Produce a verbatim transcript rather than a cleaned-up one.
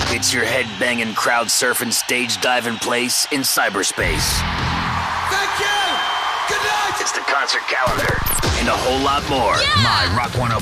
It's your head-banging, crowd-surfing, stage-diving place in cyberspace. Thank you! Good night! It's the concert calendar and a whole lot more. Yeah! My Rock one oh